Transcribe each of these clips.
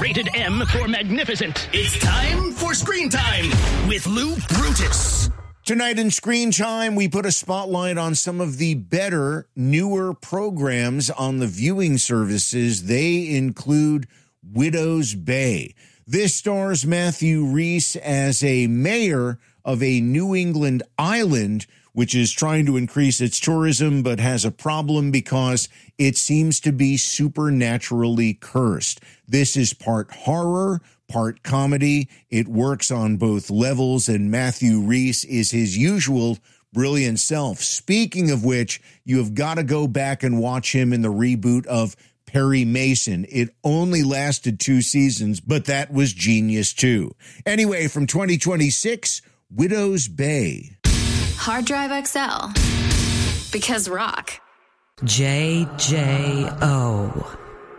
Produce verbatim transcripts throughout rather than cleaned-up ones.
Rated M for magnificent. It's time for Screen Time with Lou Brutus. Tonight in Screen Time, we put a spotlight on some of the better, newer programs on the viewing services. They include Widow's Bay. This stars Matthew Rhys as a mayor of a New England island, which is trying to increase its tourism, but has a problem because it seems to be supernaturally cursed. This is part horror, part comedy. It works on both levels, and Matthew Rhys is his usual brilliant self. Speaking of which, you have got to go back and watch him in the reboot of Perry Mason. It only lasted two seasons, but that was genius too. Anyway, from twenty twenty-six, Widow's Bay. Hard Drive X L. Because rock. J J O.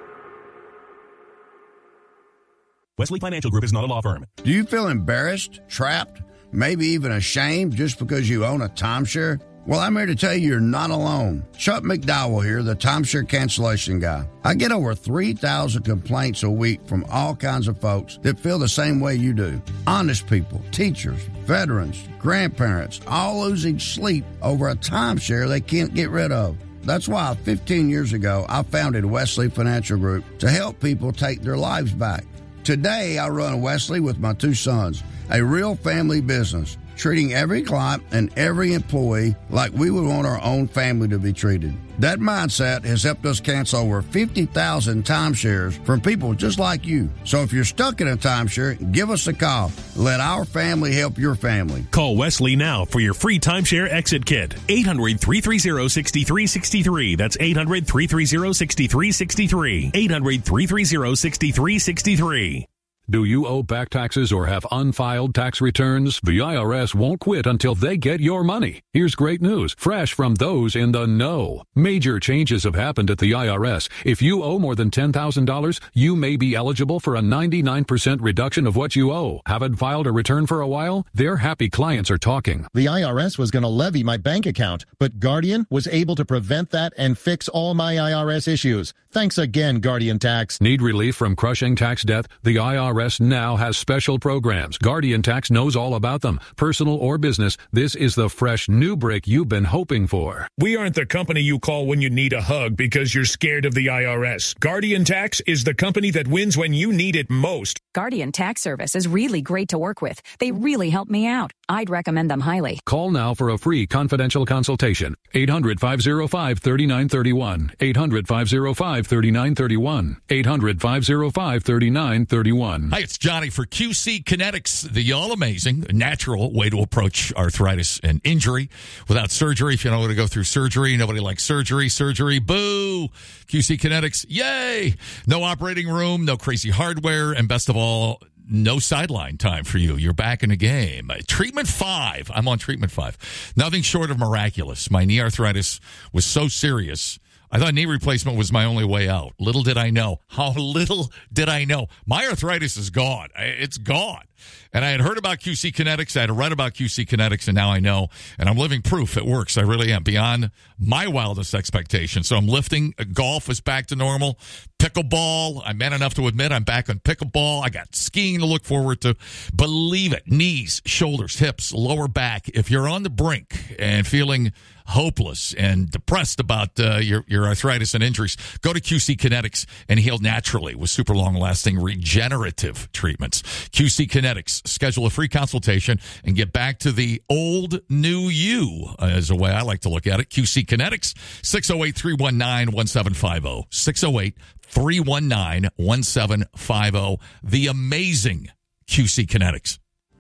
Wesley Financial Group is not a law firm. Do you feel embarrassed, trapped, maybe even ashamed just because you own a timeshare? Well, I'm here to tell you you're not alone. Chuck McDowell here, the timeshare cancellation guy. I get over three thousand complaints a week from all kinds of folks that feel the same way you do. Honest people, teachers, veterans, grandparents, all losing sleep over a timeshare they can't get rid of. That's why fifteen years ago, I founded Wesley Financial Group to help people take their lives back. Today, I run Wesley with my two sons, a real family business, treating every client and every employee like we would want our own family to be treated. That mindset has helped us cancel over fifty thousand timeshares from people just like you. So if you're stuck in a timeshare, give us a call. Let our family help your family. Call Wesley now for your free timeshare exit kit. eight hundred, three three zero, six three six three. That's eight hundred, three three zero, six three six three. eight hundred, three three zero, six three six three. Do you owe back taxes or have unfiled tax returns? The I R S won't quit until they get your money. Here's great news, fresh from those in the know. Major changes have happened at the I R S. If you owe more than ten thousand dollars, you may be eligible for a ninety-nine percent reduction of what you owe. Haven't filed a return for a while? Their happy clients are talking. The I R S was going to levy my bank account, but Guardian was able to prevent that and fix all my I R S issues. Thanks again, Guardian Tax. Need relief from crushing tax debt? The I R S now has special programs. Guardian Tax knows all about them. Personal or business, this is the fresh new break you've been hoping for. We aren't the company you call when you need a hug because you're scared of the I R S. Guardian Tax is the company that wins when you need it most. Guardian Tax Service is really great to work with. They really help me out. I'd recommend them highly. Call now for a free confidential consultation. eight hundred, five oh five, three nine three one. eight hundred, five oh five, three nine three one. eight hundred, five oh five, three nine three one. Hi, it's Johnny for Q C Kinetics, the all-amazing, natural way to approach arthritis and injury without surgery. If you don't want to go through surgery, nobody likes surgery. Surgery, boo! Q C Kinetics, yay! No operating room, no crazy hardware, and best of all, no sideline time for you. You're back in the game. Treatment five. I'm on treatment five. Nothing short of miraculous. My knee arthritis was so serious, I thought knee replacement was my only way out. Little did I know. How little did I know. My arthritis is gone. It's gone. And I had heard about Q C Kinetics. I had read about Q C Kinetics, and now I know. And I'm living proof it works. I really am. Beyond my wildest expectations. So I'm lifting. Golf is back to normal. Pickleball. I'm man enough to admit I'm back on pickleball. I got skiing to look forward to. Believe it. Knees, shoulders, hips, lower back. If you're on the brink and feeling hopeless and depressed about uh, your, your arthritis and injuries, go to Q C Kinetics and heal naturally with super long-lasting regenerative treatments. Q C Kinetics. Schedule a free consultation and get back to the old new you, uh, is a way I like to look at it. Q C Kinetics, six oh eight, three one nine, one seven five oh. six oh eight, three one nine, one seven five oh. The amazing Q C Kinetics.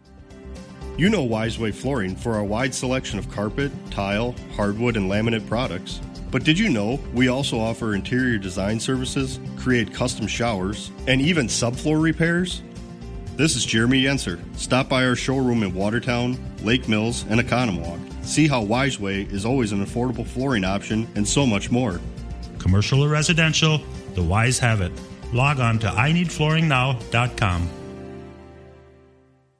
You know Wiseway Flooring for our wide selection of carpet, tile, hardwood, and laminate products. But did you know we also offer interior design services, create custom showers, and even subfloor repairs? This is Jeremy Yenser. Stop by our showroom in Watertown, Lake Mills, and Economwalk. See how Wiseway is always an affordable flooring option and so much more. Commercial or residential, the Wise have it. Log on to I need flooring now dot com.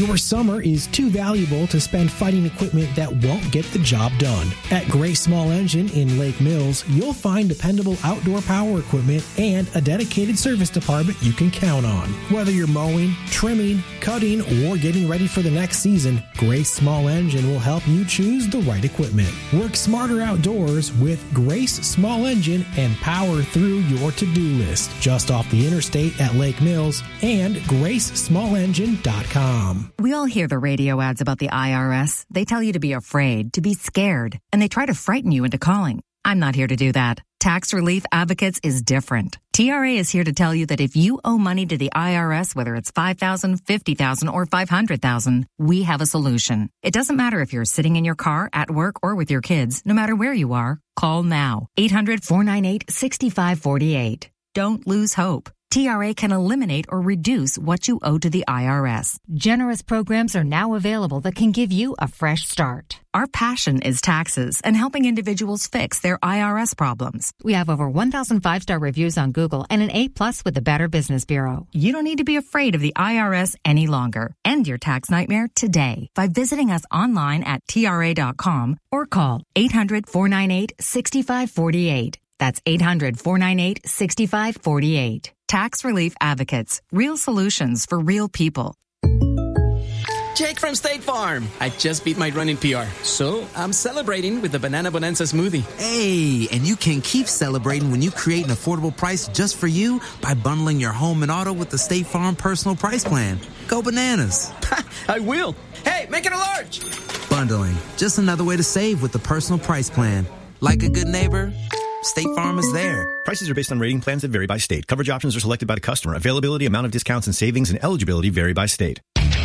Your summer is too valuable to spend fighting equipment that won't get the job done. At Grace Small Engine in Lake Mills, you'll find dependable outdoor power equipment and a dedicated service department you can count on. Whether you're mowing, trimming, cutting, or getting ready for the next season, Grace Small Engine will help you choose the right equipment. Work smarter outdoors with Grace Small Engine and power through your to-do list. Just off the interstate at Lake Mills and grace small engine dot com. We all hear the radio ads about the I R S. They tell you to be afraid, to be scared, and they try to frighten you into calling. I'm not here to do that. Tax Relief Advocates is different. T R A is here to tell you that if you owe money to the I R S, whether it's five thousand dollars, fifty thousand dollars, or five hundred thousand dollars, we have a solution. It doesn't matter if you're sitting in your car, at work, or with your kids. No matter where you are, call now. eight hundred, four nine eight, six five four eight. Don't lose hope. T R A can eliminate or reduce what you owe to the I R S. Generous programs are now available that can give you a fresh start. Our passion is taxes and helping individuals fix their I R S problems. We have over one thousand five-star reviews on Google and an A plus with the Better Business Bureau. You don't need to be afraid of the I R S any longer. End your tax nightmare today by visiting us online at T R A dot com or call eight hundred, four nine eight, six five four eight. That's eight hundred, four nine eight, six five four eight. Tax Relief Advocates. Real solutions for real people. Jake from State Farm. I just beat my running P R, so I'm celebrating with the Banana Bonanza smoothie. Hey, and you can keep celebrating when you create an affordable price just for you by bundling your home and auto with the State Farm Personal Price Plan. Go bananas. I will. Hey, make it a large. Bundling. Just another way to save with the Personal Price Plan. Like a good neighbor, State Farm is there. Prices are based on rating plans that vary by state. Coverage options are selected by the customer. Availability, amount of discounts and savings, and eligibility vary by state.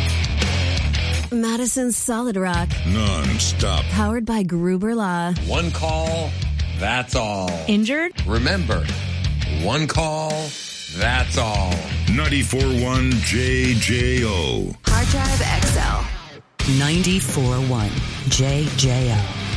Madison Solid Rock. Non-stop. Powered by Gruber Law. One call, that's all. Injured? Remember, one call, that's all. ninety-four point one J J O. Hard Drive X L. ninety-four point one J J O.